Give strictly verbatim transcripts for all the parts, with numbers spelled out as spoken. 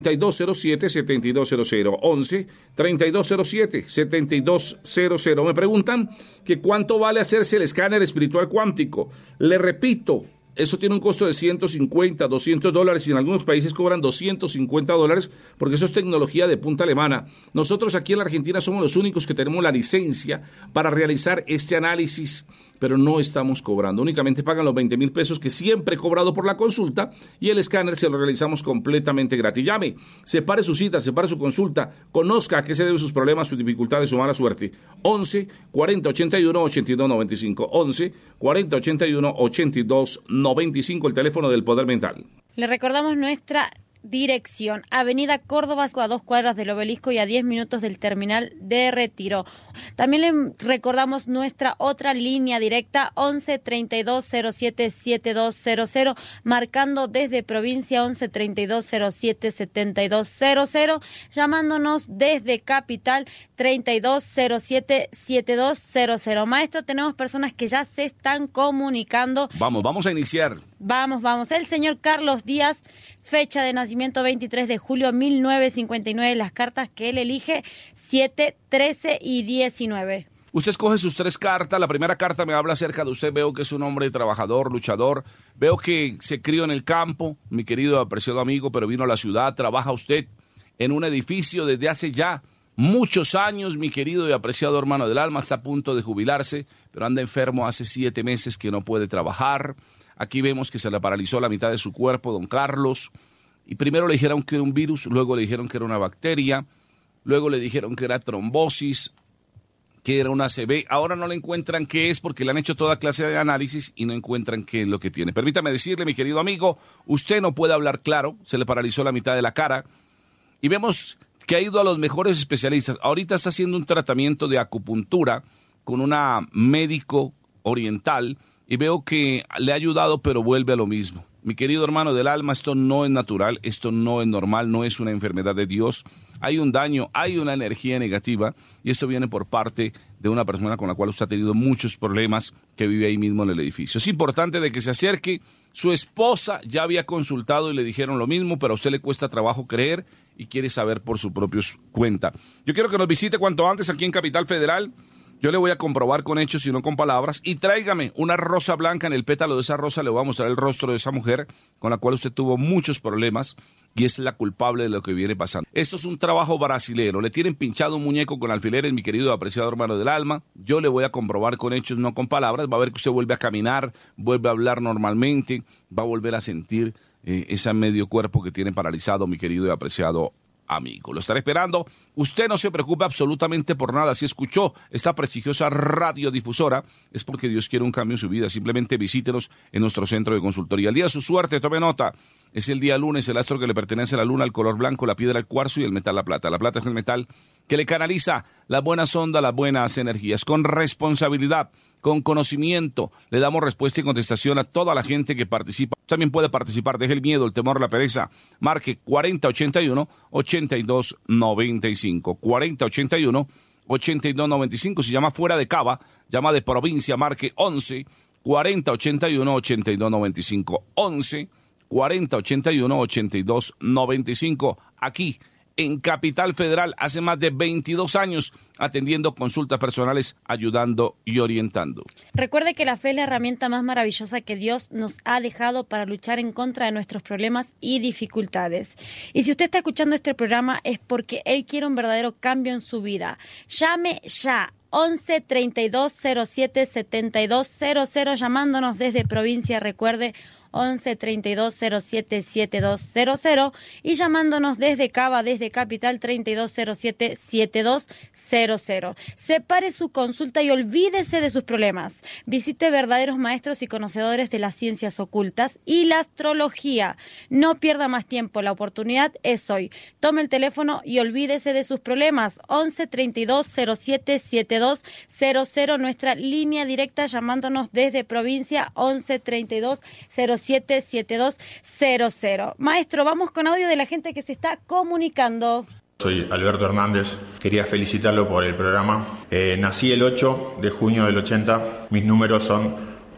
treinta y dos cero siete, setenta y dos cero cero, once, treinta y dos cero siete, setenta y dos cero cero. Me preguntan que cuánto vale hacerse el escáner espiritual cuántico. Le repito, eso tiene un costo de ciento cincuenta, doscientos dólares y en algunos países cobran doscientos cincuenta dólares porque eso es tecnología de punta alemana. Nosotros aquí en la Argentina somos los únicos que tenemos la licencia para realizar este análisis, pero no estamos cobrando. Únicamente pagan los veinte mil pesos que siempre he cobrado por la consulta y el escáner se lo realizamos completamente gratis. Llame, separe su cita, separe su consulta, conozca a qué se deben sus problemas, sus dificultades, su mala suerte. once, cuarenta, ochenta y uno, ochenta y dos noventa y cinco. once, cuarenta, ochenta y uno, ochenta y dos noventa y cinco, el teléfono del Poder Mental. Le recordamos nuestra dirección: Avenida Córdoba, a dos cuadras del Obelisco y a diez minutos del terminal de Retiro. También le recordamos nuestra otra línea directa: once, treinta y dos cero siete, setenta y dos cero cero, marcando desde provincia once, treinta y dos cero siete, setenta y dos cero cero, llamándonos desde capital treinta y dos cero siete, setenta y dos cero cero. Maestro, tenemos personas que ya se están comunicando. Vamos, vamos a iniciar. Vamos, vamos. El señor Carlos Díaz, fecha de nacimiento veintitrés de julio mil novecientos cincuenta y nueve. Las cartas que él elige: siete, trece y diecinueve. Usted escoge sus tres cartas. La primera carta me habla acerca de usted. Veo que es un hombre trabajador, luchador. Veo que se crió en el campo, mi querido apreciado amigo, pero vino a la ciudad. Trabaja usted en un edificio desde hace ya muchos años, mi querido y apreciado hermano del alma. Está a punto de jubilarse, pero anda enfermo hace siete meses que no puede trabajar. Aquí vemos que se le paralizó la mitad de su cuerpo, don Carlos. Y primero le dijeron que era un virus, luego le dijeron que era una bacteria, luego le dijeron que era trombosis, que era una A C V. Ahora no le encuentran qué es porque le han hecho toda clase de análisis y no encuentran qué es lo que tiene. Permítame decirle, mi querido amigo, usted no puede hablar claro, se le paralizó la mitad de la cara. Y vemos que ha ido a los mejores especialistas. Ahorita está haciendo un tratamiento de acupuntura con una médico oriental y veo que le ha ayudado, pero vuelve a lo mismo. Mi querido hermano del alma, esto no es natural, esto no es normal, no es una enfermedad de Dios. Hay un daño, hay una energía negativa y esto viene por parte de una persona con la cual usted ha tenido muchos problemas que vive ahí mismo en el edificio. Es importante de que se acerque. Su esposa ya había consultado y le dijeron lo mismo, pero a usted le cuesta trabajo creer y quiere saber por su propia cuenta. Yo quiero que nos visite cuanto antes aquí en Capital Federal. Yo le voy a comprobar con hechos y no con palabras. Y tráigame una rosa blanca. En el pétalo de esa rosa le voy a mostrar el rostro de esa mujer con la cual usted tuvo muchos problemas y es la culpable de lo que viene pasando. Esto es un trabajo brasilero. Le tienen pinchado un muñeco con alfileres, mi querido apreciado hermano del alma. Yo le voy a comprobar con hechos, no con palabras. Va a ver que usted vuelve a caminar, vuelve a hablar normalmente, va a volver a sentir eh, ese medio cuerpo que tiene paralizado, mi querido y apreciado amigo. Lo estaré esperando. Usted no se preocupe absolutamente por nada. Si escuchó esta prestigiosa radiodifusora, es porque Dios quiere un cambio en su vida. Simplemente visítenos en nuestro centro de consultoría. El día de su suerte, tome nota, es el día lunes, el astro que le pertenece a la luna, el color blanco, la piedra, el cuarzo y el metal, la plata. La plata es el metal que le canaliza las buenas ondas, las buenas energías. Con responsabilidad, con conocimiento, le damos respuesta y contestación a toda la gente que participa. También puede participar, deje el miedo, el temor, la pereza. Marque cuarenta ochenta y uno, ochenta y dos noventa y cinco. cuarenta ochenta y uno, ochenta y dos noventa y cinco. Si llama fuera de Cava, llama de provincia, marque once, cuarenta ochenta y uno, ochenta y dos noventa y cinco. once, cuarenta ochenta y uno, ochenta y dos noventa y cinco. Aquí en Capital Federal, hace más de veintidós años, atendiendo consultas personales, ayudando y orientando. Recuerde que la fe es la herramienta más maravillosa que Dios nos ha dejado para luchar en contra de nuestros problemas y dificultades. Y si usted está escuchando este programa es porque Él quiere un verdadero cambio en su vida. Llame ya. once, treinta y dos cero siete, setenta y dos cero cero, llamándonos desde provincia, recuerde, once, treinta y dos cero siete, setenta y dos cero cero, y llamándonos desde Cava, desde Capital, treinta y dos cero siete, setenta y dos cero cero. Separe su consulta y olvídese de sus problemas. Visite verdaderos maestros y conocedores de las ciencias ocultas y la astrología. No pierda más tiempo, la oportunidad es hoy. Tome el teléfono y olvídese de sus problemas. once, treinta y dos cero siete, setenta y dos cero cero, nuestra línea directa, llamándonos desde provincia, once, treinta y dos cero siete, setenta y dos cero cero. Maestro, vamos con audio de la gente que se está comunicando. Soy Alberto Hernández, quería felicitarlo por el programa. Eh, nací el ocho de junio del ochenta, mis números son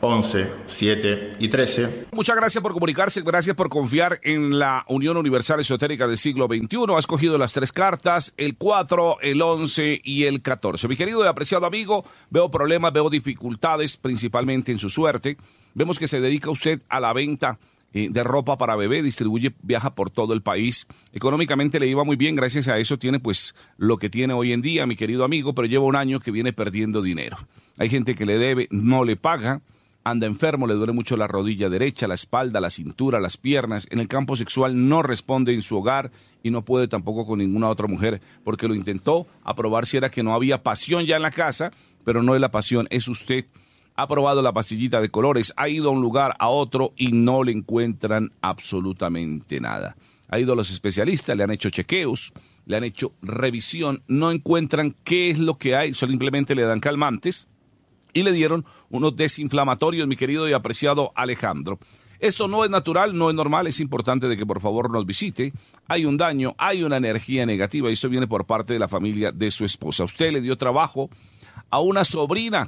once, siete y trece. Muchas gracias por comunicarse, gracias por confiar en la Unión Universal Esotérica del siglo veintiuno. Ha escogido las tres cartas, el cuatro, el once y el catorce. Mi querido y apreciado amigo, veo problemas, veo dificultades, principalmente en su suerte. Vemos que se dedica usted a la venta eh, de ropa para bebé, distribuye, viaja por todo el país. Económicamente le iba muy bien, gracias a eso tiene pues lo que tiene hoy en día, mi querido amigo, pero lleva un año que viene perdiendo dinero. Hay gente que le debe, no le paga. Anda enfermo, le duele mucho la rodilla derecha, la espalda, la cintura, las piernas. En el campo sexual no responde en su hogar y no puede tampoco con ninguna otra mujer porque lo intentó a probar si era que no había pasión ya en la casa, pero no es la pasión, es usted. Ha probado la pastillita de colores, ha ido a un lugar, a otro y no le encuentran absolutamente nada. Ha ido a los especialistas, le han hecho chequeos, le han hecho revisión, no encuentran qué es lo que hay, simplemente le dan calmantes. Y le dieron unos desinflamatorios, mi querido y apreciado Alejandro. Esto no es natural, no es normal, es importante de que por favor nos visite. Hay un daño, hay una energía negativa y esto viene por parte de la familia de su esposa. Usted le dio trabajo a una sobrina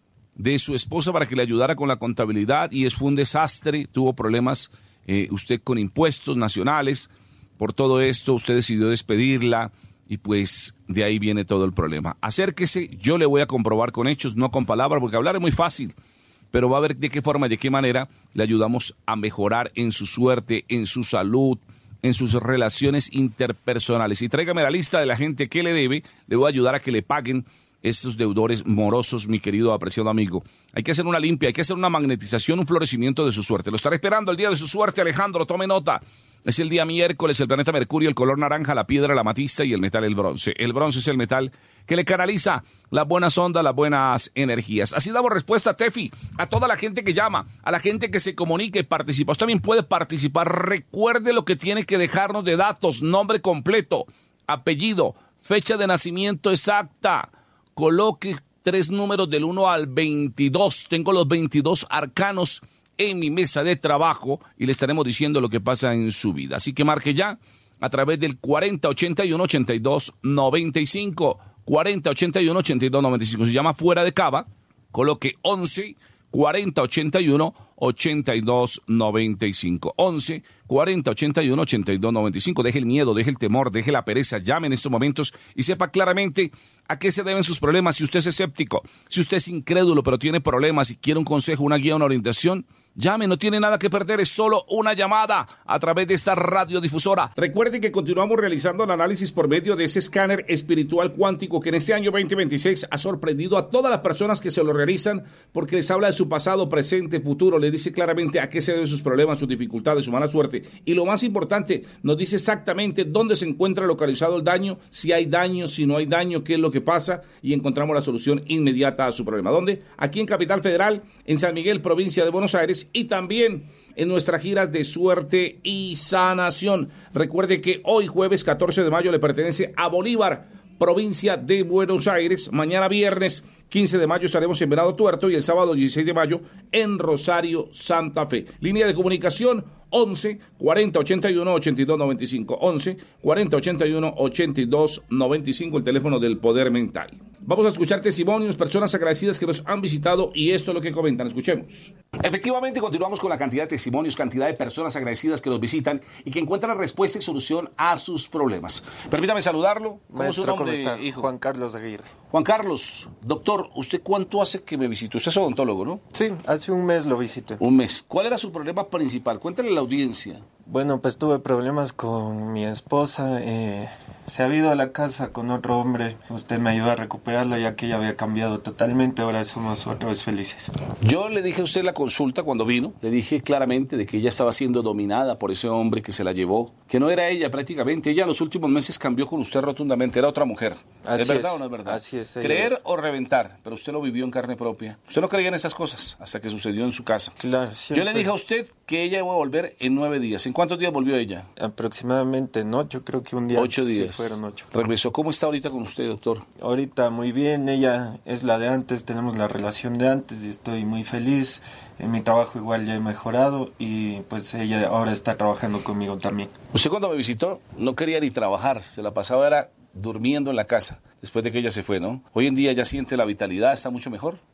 de su esposa para que le ayudara con la contabilidad y es, fue un desastre, tuvo problemas eh, usted con impuestos nacionales. Por todo esto usted decidió despedirla. Y pues de ahí viene todo el problema. Acérquese, yo le voy a comprobar con hechos, no con palabras, porque hablar es muy fácil, pero va a ver de qué forma, de qué manera le ayudamos a mejorar en su suerte, en su salud, en sus relaciones interpersonales. Y tráigame la lista de la gente que le debe, le voy a ayudar a que le paguen estos deudores morosos, mi querido apreciado amigo. Hay que hacer una limpia, hay que hacer una magnetización, un florecimiento de su suerte. Lo estaré esperando el día de su suerte, Alejandro, tome nota. Es el día miércoles, el planeta Mercurio, el color naranja, la piedra, la amatista y el metal, el bronce. El bronce es el metal que le canaliza las buenas ondas, las buenas energías. Así damos respuesta, Tefi, a toda la gente que llama, a la gente que se comunica y participa. Usted también puede participar. Recuerde lo que tiene que dejarnos de datos: nombre completo, apellido, fecha de nacimiento exacta. Coloque tres números del uno al veintidós. Tengo los veintidós arcanos en mi mesa de trabajo y le estaremos diciendo lo que pasa en su vida. Así que marque ya a través del cuarenta ochenta y uno ochenta y dos noventa y cinco. cuarenta ochenta y uno ochenta y dos noventa y cinco. Se llama Fuera de Cava. Coloque once cuarenta ochenta y uno ochenta y dos noventa y cinco. once cuarenta ochenta y uno ochenta y dos noventa y cinco. Deje el miedo, deje el temor, deje la pereza. Llame en estos momentos y sepa claramente a qué se deben sus problemas. Si usted es escéptico, si usted es incrédulo pero tiene problemas y quiere un consejo, una guía, una orientación, llame, no tiene nada que perder, es solo una llamada a través de esta radiodifusora. Recuerden que continuamos realizando el análisis por medio de ese escáner espiritual cuántico que en este año veinte veintiséis ha sorprendido a todas las personas que se lo realizan porque les habla de su pasado, presente, futuro, les dice claramente a qué se deben sus problemas, sus dificultades, su mala suerte y lo más importante, nos dice exactamente dónde se encuentra localizado el daño, si hay daño, si no hay daño, qué es lo que pasa y encontramos la solución inmediata a su problema. ¿Dónde? Aquí en Capital Federal, en San Miguel, provincia de Buenos Aires, y también en nuestras giras de suerte y sanación. Recuerde que hoy jueves catorce de mayo le pertenece a Bolívar, provincia de Buenos Aires. Mañana viernes quince de mayo estaremos en Venado Tuerto y el sábado dieciséis de mayo en Rosario, Santa Fe. Línea de comunicación once cuarenta ochenta y uno ochenta y dos noventa y cinco. once cuarenta ochenta y uno ochenta y dos noventa y cinco, el teléfono del poder mental. Vamos a escuchar testimonios, personas agradecidas que nos han visitado y esto es lo que comentan. Escuchemos. Efectivamente, continuamos con la cantidad de testimonios, cantidad de personas agradecidas que nos visitan y que encuentran respuesta y solución a sus problemas. Permítame saludarlo. ¿Cómo es su nombre, ¿cómo está? hijo? Juan Carlos Aguirre. Juan Carlos, doctor, ¿usted cuánto hace que me visitó? Usted es odontólogo, ¿no? Sí, hace un mes lo visité. Un mes. ¿Cuál era su problema principal? Cuéntale a la audiencia. Bueno, pues tuve problemas con mi esposa. Eh, se ha ido a la casa con otro hombre. Usted me ayudó a recuperarla ya que ella había cambiado totalmente. Ahora somos otra vez felices. Yo le dije a usted en la consulta cuando vino, le dije claramente de que ella estaba siendo dominada por ese hombre que se la llevó, que no era ella prácticamente. Ella en los últimos meses cambió con usted rotundamente, era otra mujer. Así ¿Es verdad es, o no es verdad? Así es. Creer ella... o reventar, pero usted lo vivió en carne propia. Usted no creía en esas cosas hasta que sucedió en su casa. Claro, siempre. Yo le dije a usted que ella iba a volver en nueve días. ¿En cuántos días volvió ella? Aproximadamente en ocho, creo que un día. Ocho días. Sí, fueron ocho. Regresó. ¿Cómo está ahorita con usted, doctor? Ahorita muy bien, ella es la de antes, tenemos la relación de antes y estoy muy feliz. En mi trabajo igual ya he mejorado y pues ella ahora está trabajando conmigo también. Usted cuando me visitó no quería ni trabajar, se la pasaba era durmiendo en la casa después de que ella se fue, ¿no? Hoy en día ya siente la vitalidad, está mucho mejor.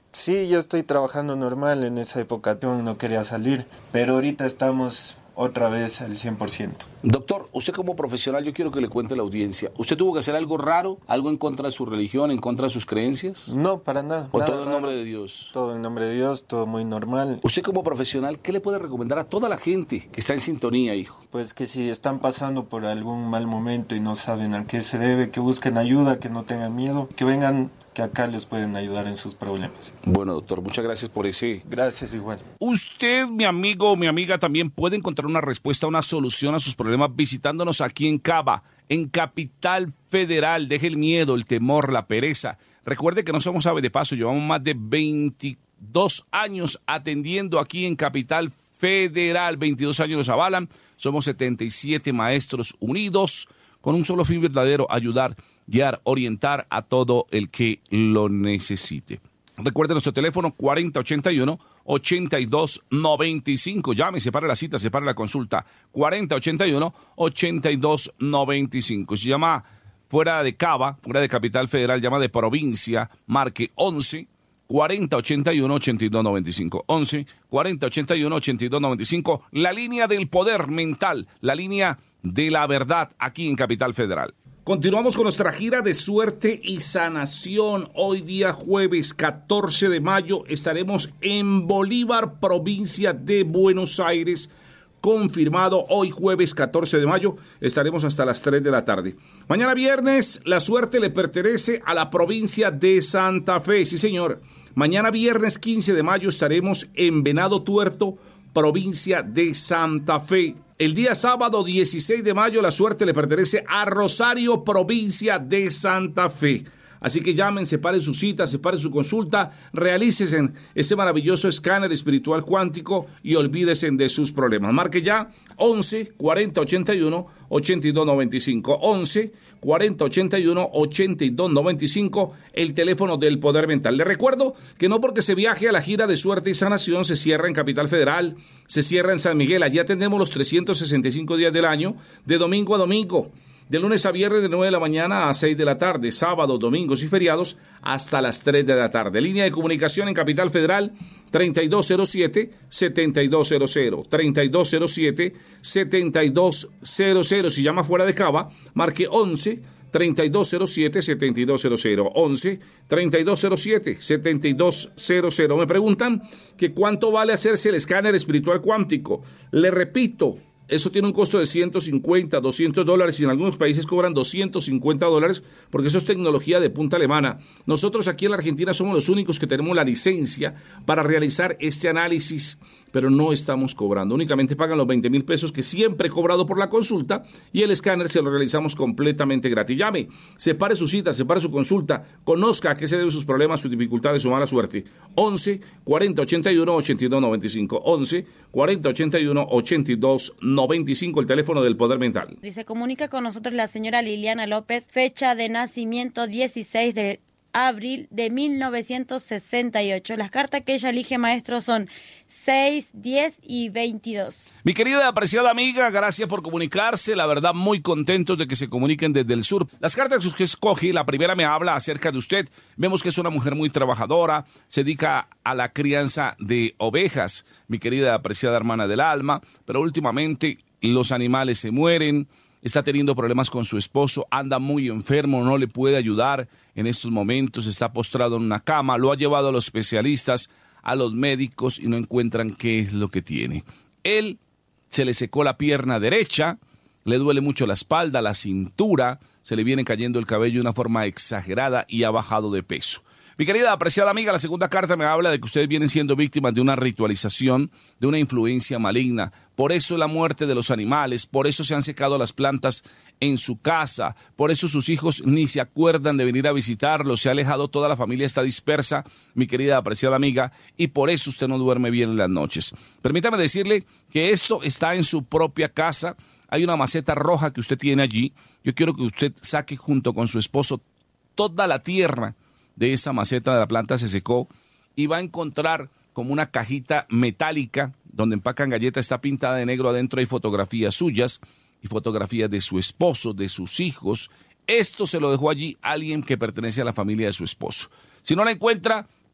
Sí, yo estoy trabajando normal. En esa época yo no quería salir, pero ahorita estamos otra vez al cien por ciento. Doctor, usted como profesional, yo quiero que le cuente a la audiencia, ¿usted tuvo que hacer algo raro, algo en contra de su religión, en contra de sus creencias? No, para nada. ¿O nada todo en raro. nombre de Dios? Todo en nombre de Dios, todo muy normal. Usted como profesional, ¿qué le puede recomendar a toda la gente que está en sintonía, hijo? Pues que si están pasando por algún mal momento y no saben a qué se debe, que busquen ayuda, que no tengan miedo, que vengan, que acá les pueden ayudar en sus problemas. Bueno, doctor, muchas gracias por ese. Gracias igual. Usted, mi amigo o mi amiga, también puede encontrar una respuesta, una solución a sus problemas visitándonos aquí en Cava, en Capital Federal. Deje el miedo, el temor, la pereza. Recuerde que no somos ave de paso, llevamos más de veintidós años atendiendo aquí en Capital Federal. veintidós años nos avalan, somos setenta y siete maestros unidos con un solo fin verdadero: ayudar, guiar, orientar a todo el que lo necesite. Recuerde nuestro teléfono cuarenta ochenta y uno, ochenta y dos noventa y cinco. Llame, separe la cita, separe la consulta. cuarenta ochenta y uno, ochenta y dos noventa y cinco. Si llama fuera de Cava, fuera de Capital Federal, llama de provincia, marque once cuarenta ochenta y uno, ochenta y dos noventa y cinco. once cuarenta ochenta y uno, ochenta y dos noventa y cinco. La línea del poder mental, la línea de la verdad aquí en Capital Federal. Continuamos con nuestra gira de suerte y sanación. Hoy día jueves catorce de mayo estaremos en Bolívar, provincia de Buenos Aires. Confirmado, hoy jueves catorce de mayo estaremos hasta las tres de la tarde. Mañana viernes la suerte le pertenece a la provincia de Santa Fe. Sí, señor. Mañana viernes quince de mayo estaremos en Venado Tuerto, provincia de Santa Fe. El día sábado dieciséis de mayo la suerte le pertenece a Rosario, provincia de Santa Fe. Así que llamen, separen su cita, separen su consulta, realícen ese maravilloso escáner espiritual cuántico y olvídense de sus problemas. Marque ya once cuarenta ochenta y uno, ochenta y dos noventa y cinco. once cuarenta ochenta y uno, ochenta y dos noventa y cinco, el teléfono del poder mental. Le recuerdo que no porque se viaje a la gira de suerte y sanación se cierra en Capital Federal, se cierra en San Miguel. Allí atendemos los trescientos sesenta y cinco días del año, de domingo a domingo. De lunes a viernes de nueve de la mañana a seis de la tarde, sábados, domingos y feriados hasta las tres de la tarde. Línea de comunicación en Capital Federal treinta y dos cero siete, setenta y dos cero cero, treinta y dos cero siete, setenta y dos cero cero. Si llama fuera de Cava, marque once treinta y dos cero siete, setenta y dos cero cero, once treinta y dos cero siete, setenta y dos cero cero. Me preguntan que cuánto vale hacerse el escáner espiritual cuántico. Le repito, eso tiene un costo de ciento cincuenta, doscientos dólares y en algunos países cobran doscientos cincuenta dólares porque eso es tecnología de punta alemana. Nosotros aquí en la Argentina somos los únicos que tenemos la licencia para realizar este análisis, pero no estamos cobrando. Únicamente pagan los veinte mil pesos que siempre he cobrado por la consulta y el escáner se lo realizamos completamente gratis. Llame, separe su cita, separe su consulta, conozca a qué se deben sus problemas, sus dificultades, su mala suerte. once cuarenta ochenta y uno, ochenta y dos noventa y cinco. once cuarenta ochenta y uno, ochenta y dos noventa y cinco, el teléfono del poder mental. Y se comunica con nosotros la señora Liliana López, fecha de nacimiento dieciséis de abril de mil novecientos sesenta y ocho. Las cartas que ella elige, maestro, son seis, diez y veintidós. Mi querida y apreciada amiga, gracias por comunicarse. La verdad, muy contentos de que se comuniquen desde el sur. Las cartas que usted escoge, la primera me habla acerca de usted. Vemos que es una mujer muy trabajadora, se dedica a la crianza de ovejas, mi querida y apreciada hermana del alma, pero últimamente los animales se mueren. Está teniendo problemas con su esposo, anda muy enfermo, no le puede ayudar en estos momentos, está postrado en una cama, lo ha llevado a los especialistas, a los médicos y no encuentran qué es lo que tiene. Él se le secó la pierna derecha, le duele mucho la espalda, la cintura, se le viene cayendo el cabello de una forma exagerada y ha bajado de peso. Mi querida apreciada amiga, la segunda carta me habla de que ustedes vienen siendo víctimas de una ritualización, de una influencia maligna. Por eso la muerte de los animales, por eso se han secado las plantas en su casa, por eso sus hijos ni se acuerdan de venir a visitarlos, se ha alejado, toda la familia está dispersa, mi querida apreciada amiga, y por eso usted no duerme bien en las noches. Permítame decirle que esto está en su propia casa, hay una maceta roja que usted tiene allí, yo quiero que usted saque junto con su esposo toda la tierra de esa maceta, de la planta se secó, y va a encontrar como una cajita metálica donde empacan galletas, está pintada de negro, adentro hay fotografías suyas y fotografías de su esposo, de sus hijos. Esto se lo dejó allí alguien que pertenece a la familia de su esposo. Si no la encuentra,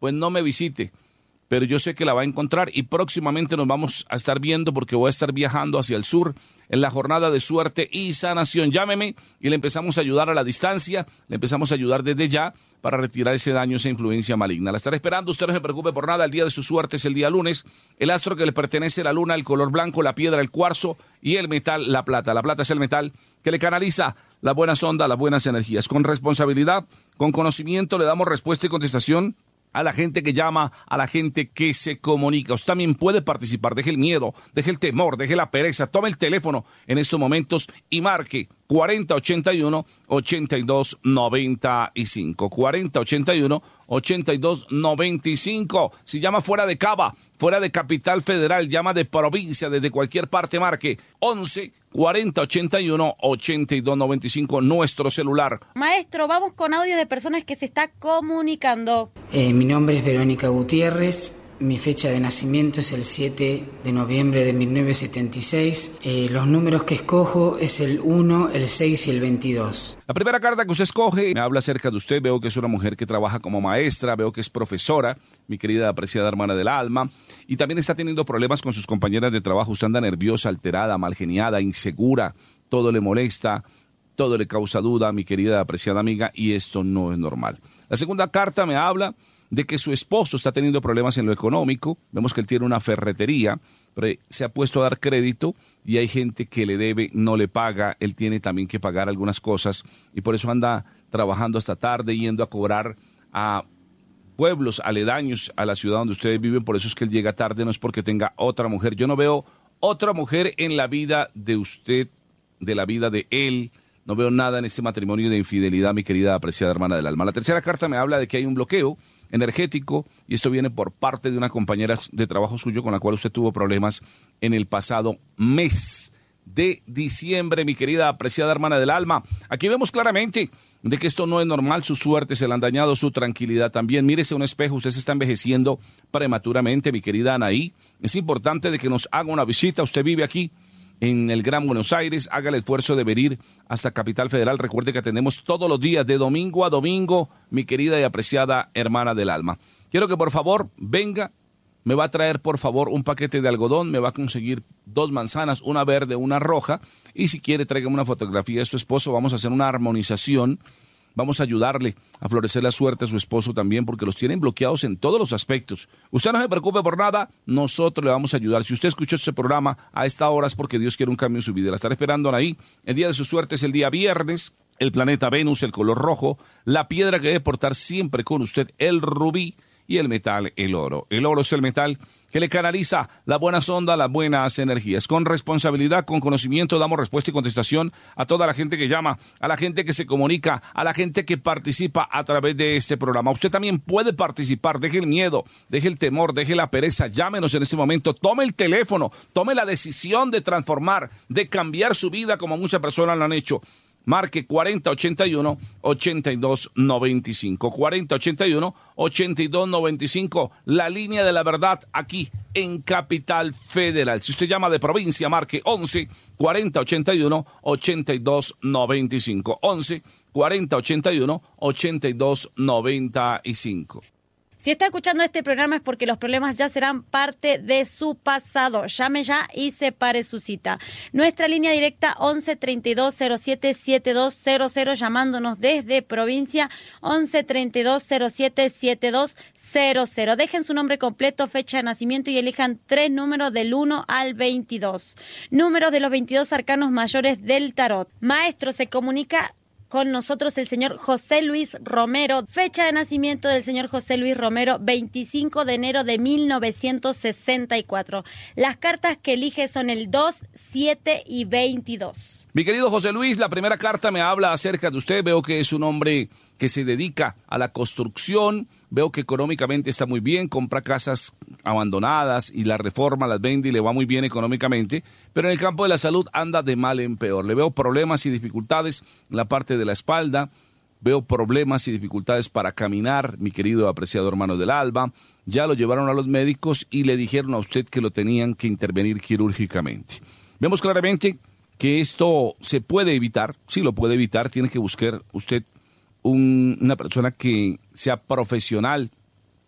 pues no me visite. Pero yo sé que la va a encontrar y próximamente nos vamos a estar viendo porque voy a estar viajando hacia el sur en la jornada de suerte y sanación. Llámeme y le empezamos a ayudar a la distancia, le empezamos a ayudar desde ya para retirar ese daño, esa influencia maligna. La estaré esperando, usted no se preocupe por nada, el día de su suerte es el día lunes. El astro que le pertenece a la luna, el color blanco, la piedra, el cuarzo y el metal, la plata. La plata es el metal que le canaliza las buenas ondas, las buenas energías. Con responsabilidad, con conocimiento, le damos respuesta y contestación a la gente que llama, a la gente que se comunica. Usted también puede participar. Deje el miedo, deje el temor, deje la pereza. Tome el teléfono en estos momentos y marque cuarenta ochenta y uno, ochenta y dos noventa y cinco. cuarenta ochenta y uno, ochenta y dos noventa y cinco. Si llama fuera de Cava, fuera de Capital Federal, llama de provincia, desde cualquier parte, marque once cuarenta ochenta y uno, ochenta y dos noventa y cinco, nuestro celular. Maestro, vamos con audios de personas que se está comunicando. Eh, mi nombre es Verónica Gutiérrez. Mi fecha de nacimiento es el siete de noviembre de mil novecientos setenta y seis. Eh, los números que escojo es el uno, el seis y el veintidós. La primera carta que usted escoge me habla acerca de usted. Veo que es una mujer que trabaja como maestra, veo que es profesora, mi querida apreciada hermana del alma, y también está teniendo problemas con sus compañeras de trabajo. Usted anda nerviosa, alterada, malgeniada, insegura, todo le molesta, todo le causa duda, mi querida apreciada amiga, y esto no es normal. La segunda carta me habla de que su esposo está teniendo problemas en lo económico. Vemos que él tiene una ferretería, pero se ha puesto a dar crédito y hay gente que le debe, no le paga. Él tiene también que pagar algunas cosas y por eso anda trabajando hasta tarde, yendo a cobrar a pueblos aledaños a la ciudad donde ustedes viven. Por eso es que él llega tarde, no es porque tenga otra mujer. Yo no veo otra mujer en la vida de usted, de la vida de él. No veo nada en este matrimonio de infidelidad, mi querida apreciada hermana del alma. La tercera carta me habla de que hay un bloqueo energético y esto viene por parte de una compañera de trabajo suyo con la cual usted tuvo problemas en el pasado mes de diciembre, mi querida apreciada hermana del alma. Aquí vemos claramente de que esto no es normal, su suerte se le han dañado, su tranquilidad también. Mírese un espejo, usted se está envejeciendo prematuramente, mi querida Anaí. Es importante de que nos haga una visita, usted vive aquí en el Gran Buenos Aires, haga el esfuerzo de venir hasta Capital Federal. Recuerde que atendemos todos los días, de domingo a domingo, mi querida y apreciada hermana del alma. Quiero que por favor venga, me va a traer por favor un paquete de algodón, me va a conseguir dos manzanas, una verde, una roja, y si quiere tráigame una fotografía de su esposo, vamos a hacer una armonización. Vamos a ayudarle a florecer la suerte a su esposo también, porque los tienen bloqueados en todos los aspectos. Usted no se preocupe por nada, nosotros le vamos a ayudar. Si usted escuchó este programa a esta hora es porque Dios quiere un cambio en su vida. La estará esperando ahí. El día de su suerte es el día viernes. El planeta Venus, el color rojo. La piedra que debe portar siempre con usted, el rubí. Y el metal, el oro. El oro es el metal que le canaliza las buenas ondas, las buenas energías. Con responsabilidad, con conocimiento, damos respuesta y contestación a toda la gente que llama, a la gente que se comunica, a la gente que participa a través de este programa. Usted también puede participar, deje el miedo, deje el temor, deje la pereza, llámenos en este momento, tome el teléfono, tome la decisión de transformar, de cambiar su vida como muchas personas lo han hecho. Marque cuarenta ochenta y uno, ochenta y dos noventa y cinco. cuarenta ochenta y uno, ochenta y dos noventa y cinco. La línea de la verdad aquí en Capital Federal. Si usted llama de provincia, marque once cuarenta ochenta y uno, ochenta y dos noventa y cinco. once cuarenta ochenta y uno, ochenta y dos noventa y cinco. Si está escuchando este programa es porque los problemas ya serán parte de su pasado. Llame ya y separe su cita. Nuestra línea directa once treinta y dos cero siete setenta y dos cero cero, llamándonos desde provincia once treinta y dos cero siete setenta y dos cero cero. Dejen su nombre completo, fecha de nacimiento y elijan tres números del uno al veintidós. Números de los veintidós arcanos mayores del tarot. Maestro, se comunica con nosotros el señor José Luis Romero. Fecha de nacimiento del señor José Luis Romero, veinticinco de enero de mil novecientos sesenta y cuatro. Las cartas que elige son el dos, siete y veintidós. Mi querido José Luis, la primera carta me habla acerca de usted. Veo que es un hombre que se dedica a la construcción. Veo que económicamente está muy bien, compra casas abandonadas y las reforma, las vende y le va muy bien económicamente, pero en el campo de la salud anda de mal en peor. Le veo problemas y dificultades en la parte de la espalda, veo problemas y dificultades para caminar, mi querido apreciado hermano del alba. Ya lo llevaron a los médicos y le dijeron a usted que lo tenían que intervenir quirúrgicamente. Vemos claramente que esto se puede evitar, sí lo puede evitar, tiene que buscar usted un, una persona que sea profesional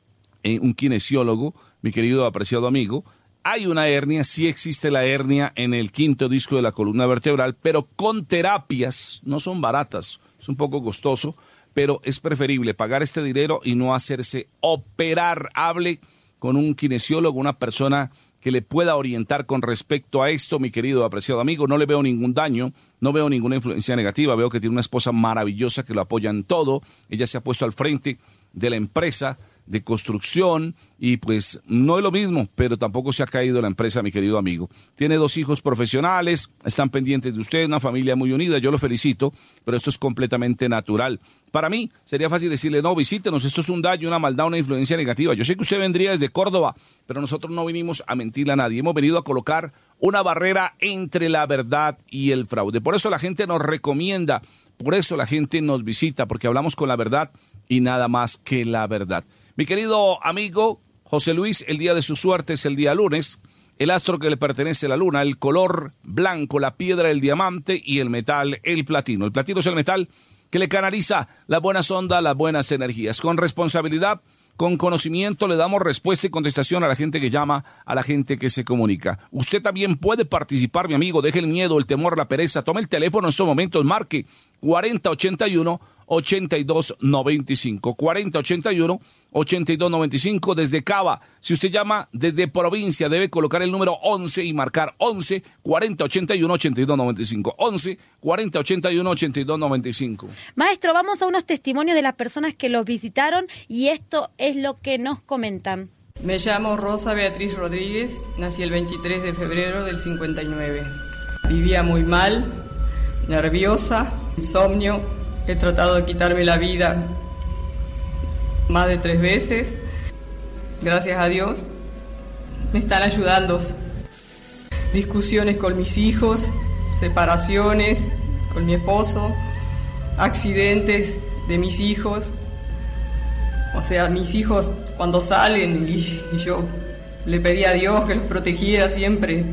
eh, un kinesiólogo, mi querido apreciado amigo. Hay una hernia, sí existe la hernia en el quinto disco de la columna vertebral, pero con terapias, no son baratas, es un poco costoso, pero es preferible pagar este dinero y no hacerse operar. Hable con un kinesiólogo, una persona que le pueda orientar con respecto a esto, mi querido apreciado amigo. No le veo ningún daño, no veo ninguna influencia negativa, veo que tiene una esposa maravillosa que lo apoya en todo. Ella se ha puesto al frente de la empresa de construcción y pues no es lo mismo, pero tampoco se ha caído la empresa, mi querido amigo. Tiene dos hijos profesionales, están pendientes de usted, una familia muy unida, yo lo felicito, pero esto es completamente natural. Para mí sería fácil decirle, no, visítenos, esto es un daño, una maldad, una influencia negativa. Yo sé que usted vendría desde Córdoba, pero nosotros no vinimos a mentirle a nadie, hemos venido a colocar una barrera entre la verdad y el fraude. Por eso la gente nos recomienda, por eso la gente nos visita, porque hablamos con la verdad y nada más que la verdad. Mi querido amigo José Luis, el día de su suerte es el día lunes, el astro que le pertenece a la luna, el color blanco, la piedra, el diamante y el metal, el platino. El platino es el metal que le canaliza las buenas ondas, las buenas energías. Con responsabilidad, con conocimiento, le damos respuesta y contestación a la gente que llama, a la gente que se comunica. Usted también puede participar, mi amigo, deje el miedo, el temor, la pereza, tome el teléfono en estos momentos, marque cuarenta ochenta y uno ochenta y dos noventa y cinco, cuarenta ochenta y uno ochenta y dos noventa y cinco desde Cava. Si usted llama desde provincia, debe colocar el número once y marcar once cuarenta ochenta y uno ochenta y dos noventa y cinco, once cuarenta ochenta y uno ochenta y dos noventa y cinco. Maestro, vamos a unos testimonios de las personas que los visitaron y esto es lo que nos comentan. Me llamo Rosa Beatriz Rodríguez, nací el veintitrés de febrero del cincuenta y nueve. Vivía muy mal, nerviosa, insomnio. He tratado de quitarme la vida más de tres veces. Gracias a Dios me están ayudando. Discusiones con mis hijos, separaciones con mi esposo, accidentes de mis hijos. O sea, mis hijos cuando salen y, y yo le pedí a Dios que los protegiera siempre.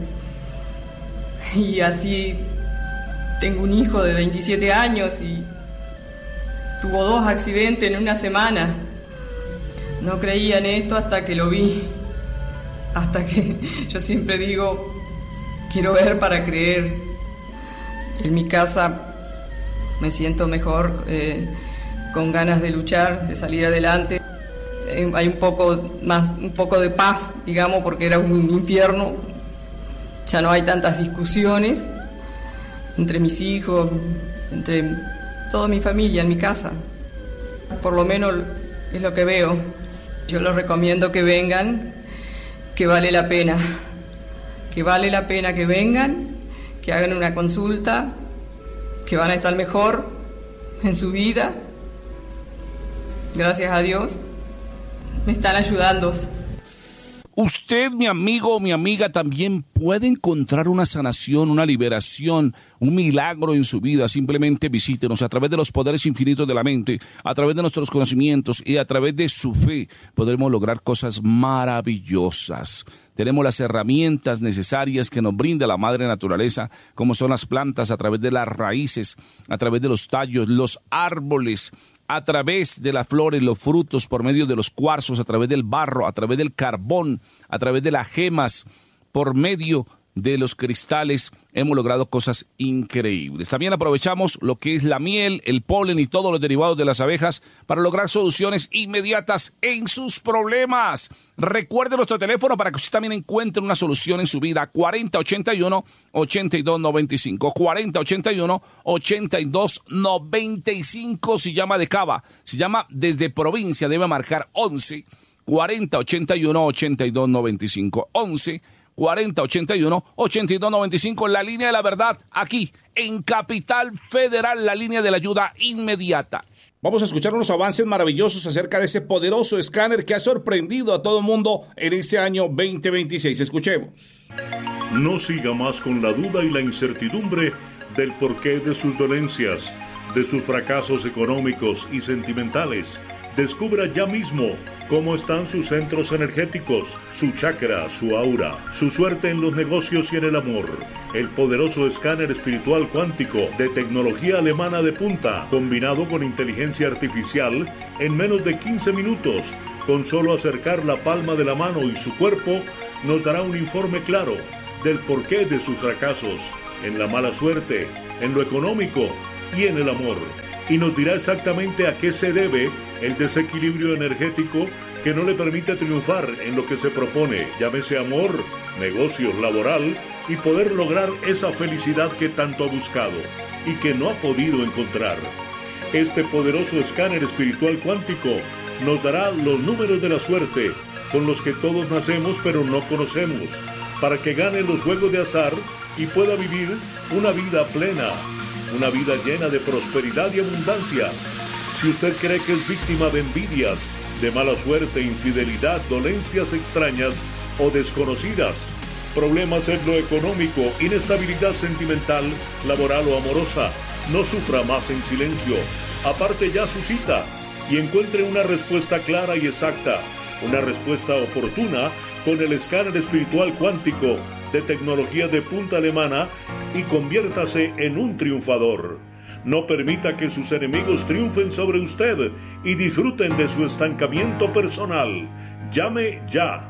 Y así tengo un hijo de veintisiete años y tuvo dos accidentes en una semana. No creía en esto hasta que lo vi. Hasta que yo siempre digo, quiero ver para creer. En mi casa me siento mejor, eh, con ganas de luchar, de salir adelante. Eh, hay un poco más, un poco de paz, digamos, porque era un infierno. Ya no hay tantas discusiones entre mis hijos, entre toda mi familia en mi casa. Por lo menos es lo que veo. Yo les recomiendo que vengan, que vale la pena. Que vale la pena que vengan, que hagan una consulta, que van a estar mejor en su vida. Gracias a Dios, me están ayudando. Usted, mi amigo o mi amiga, también puede encontrar una sanación, una liberación, un milagro en su vida. Simplemente visítenos a través de los poderes infinitos de la mente, a través de nuestros conocimientos y a través de su fe. Podremos lograr cosas maravillosas. Tenemos las herramientas necesarias que nos brinda la madre naturaleza, como son las plantas, a través de las raíces, a través de los tallos, los árboles, a través de las flores, los frutos, por medio de los cuarzos, a través del barro, a través del carbón, a través de las gemas, por medio de los cristales, hemos logrado cosas increíbles. También aprovechamos lo que es la miel, el polen y todos los derivados de las abejas para lograr soluciones inmediatas en sus problemas. Recuerde nuestro teléfono para que usted también encuentre una solución en su vida, cuarenta ochenta y uno ochenta y dos noventa y cinco, cuarenta ochenta y uno ochenta y dos noventa y cinco. Si llama de Cava, si llama desde provincia, debe marcar once cuarenta ochenta y uno ochenta y dos noventa y cinco, once cuarenta ochenta y uno ochenta y dos noventa y cinco, la línea de la verdad, aquí en Capital Federal, la línea de la ayuda inmediata. Vamos a escuchar unos avances maravillosos acerca de ese poderoso escáner que ha sorprendido a todo el mundo en este año veinte veintiséis. Escuchemos. No siga más con la duda y la incertidumbre del porqué de sus dolencias, de sus fracasos económicos y sentimentales. Descubra ya mismo cómo están sus centros energéticos, su chakra, su aura, su suerte en los negocios y en el amor. El poderoso escáner espiritual cuántico de tecnología alemana de punta, combinado con inteligencia artificial, en menos de quince minutos, con solo acercar la palma de la mano y su cuerpo, nos dará un informe claro del porqué de sus fracasos, en la mala suerte, en lo económico y en el amor. Y nos dirá exactamente a qué se debe el desequilibrio energético que no le permite triunfar en lo que se propone, llámese amor, negocios, laboral, y poder lograr esa felicidad que tanto ha buscado y que no ha podido encontrar. Este poderoso escáner espiritual cuántico nos dará los números de la suerte con los que todos nacemos pero no conocemos, para que gane los juegos de azar y pueda vivir una vida plena, una vida llena de prosperidad y abundancia. Si usted cree que es víctima de envidias, de mala suerte, infidelidad, dolencias extrañas o desconocidas, problemas en lo económico, inestabilidad sentimental, laboral o amorosa, no sufra más en silencio. Aparte ya su cita y encuentre una respuesta clara y exacta, una respuesta oportuna con el escáner espiritual cuántico de tecnología de punta alemana y conviértase en un triunfador. No permita que sus enemigos triunfen sobre usted y disfruten de su estancamiento personal. Llame ya.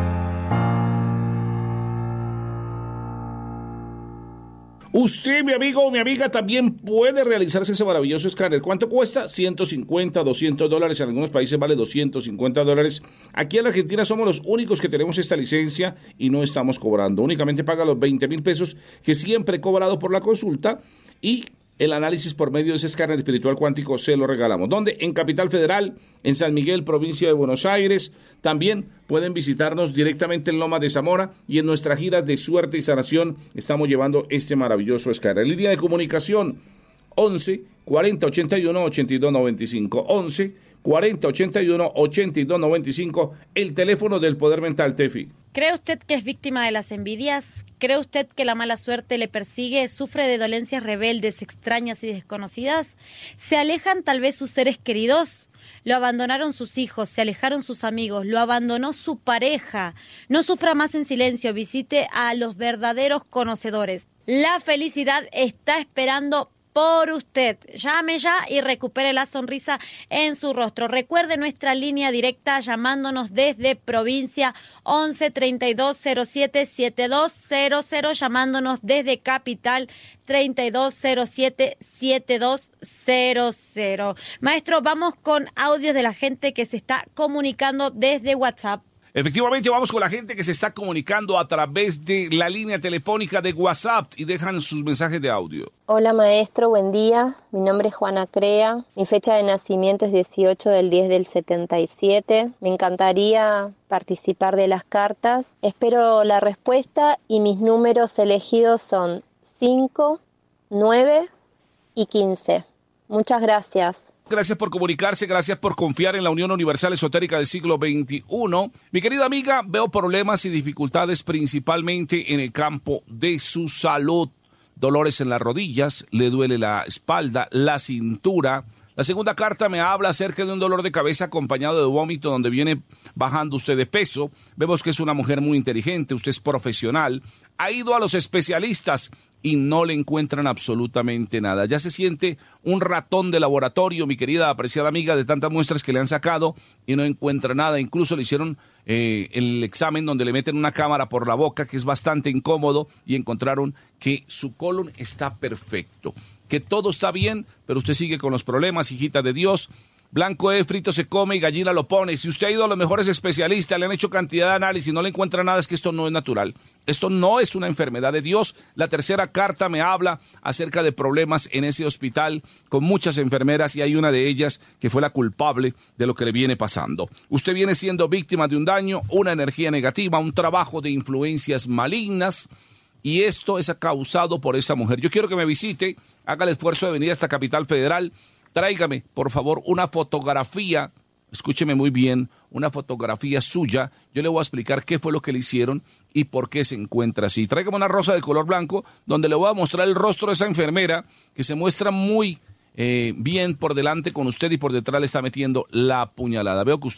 Usted, mi amigo o mi amiga, también puede realizarse ese maravilloso escáner. ¿Cuánto cuesta? ciento cincuenta, doscientos dólares. En algunos países vale doscientos cincuenta dólares. Aquí en la Argentina somos los únicos que tenemos esta licencia y no estamos cobrando. Únicamente paga los veinte mil pesos que siempre he cobrado por la consulta y el análisis por medio de ese escáner espiritual cuántico se lo regalamos. ¿Dónde? En Capital Federal, en San Miguel, provincia de Buenos Aires. También pueden visitarnos directamente en Lomas de Zamora y en nuestras giras de suerte y sanación estamos llevando este maravilloso escáner. Línea de comunicación once, cuarenta, ochenta y uno, ochenta y dos noventa y cinco. once, cuarenta, ochenta y uno, ochenta y dos noventa y cinco. El teléfono del Poder Mental, Tefi. ¿Cree usted que es víctima de las envidias? ¿Cree usted que la mala suerte le persigue? ¿Sufre de dolencias rebeldes, extrañas y desconocidas? ¿Se alejan tal vez sus seres queridos? Lo abandonaron sus hijos, se alejaron sus amigos, lo abandonó su pareja. No sufra más en silencio, visite a los verdaderos conocedores. La felicidad está esperando por usted. Llame ya y recupere la sonrisa en su rostro. Recuerde nuestra línea directa llamándonos desde provincia once, treinta y dos, cero siete, setenta y dos cero cero, llamándonos desde capital treinta y dos, cero siete, setenta y dos cero cero. Maestro, vamos con audios de la gente que se está comunicando desde WhatsApp. Efectivamente, vamos con la gente que se está comunicando a través de la línea telefónica de WhatsApp y dejan sus mensajes de audio. Hola maestro, buen día. Mi nombre es Juana Crea. Mi fecha de nacimiento es dieciocho del diez del setenta y siete. Me encantaría participar de las cartas. Espero la respuesta y mis números elegidos son cinco, nueve y quince. Muchas gracias. Gracias por comunicarse, gracias por confiar en la Unión Universal Esotérica del siglo veintiuno. Mi querida amiga, veo problemas y dificultades principalmente en el campo de su salud. Dolores en las rodillas, le duele la espalda, la cintura. La segunda carta me habla acerca de un dolor de cabeza acompañado de vómito donde viene bajando usted de peso. Vemos que es una mujer muy inteligente, usted es profesional. Ha ido a los especialistas y no le encuentran absolutamente nada. Ya se siente un ratón de laboratorio, mi querida apreciada amiga, de tantas muestras que le han sacado y no encuentra nada. Incluso le hicieron eh, el examen donde le meten una cámara por la boca, que es bastante incómodo, y encontraron que su colon está perfecto, que todo está bien, pero usted sigue con los problemas, hijita de Dios. Blanco es frito se come y gallina lo pone. Si usted ha ido a los mejores especialistas, le han hecho cantidad de análisis y no le encuentra nada, es que esto no es natural. Esto no es una enfermedad de Dios. La tercera carta me habla acerca de problemas en ese hospital con muchas enfermeras y hay una de ellas que fue la culpable de lo que le viene pasando. Usted viene siendo víctima de un daño, una energía negativa, un trabajo de influencias malignas y esto es causado por esa mujer. Yo quiero que me visite, haga el esfuerzo de venir hasta Capital Federal. Tráigame, por favor, una fotografía, escúcheme muy bien, una fotografía suya. Yo le voy a explicar qué fue lo que le hicieron y por qué se encuentra así. Tráigame una rosa de color blanco donde le voy a mostrar el rostro de esa enfermera que se muestra muy eh, bien por delante con usted y por detrás le está metiendo la puñalada. Veo que usted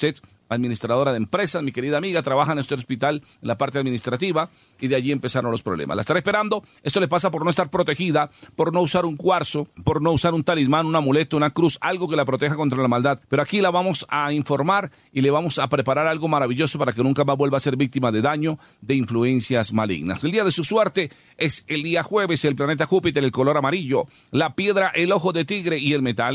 administradora de empresas, mi querida amiga, trabaja en este hospital en la parte administrativa y de allí empezaron los problemas. La estará esperando. Esto le pasa por no estar protegida, por no usar un cuarzo, por no usar un talismán, un amuleto, una cruz, algo que la proteja contra la maldad. Pero aquí la vamos a informar y le vamos a preparar algo maravilloso para que nunca más vuelva a ser víctima de daño, de influencias malignas. El día de su suerte es el día jueves, el planeta Júpiter, el color amarillo, la piedra, el ojo de tigre y el metal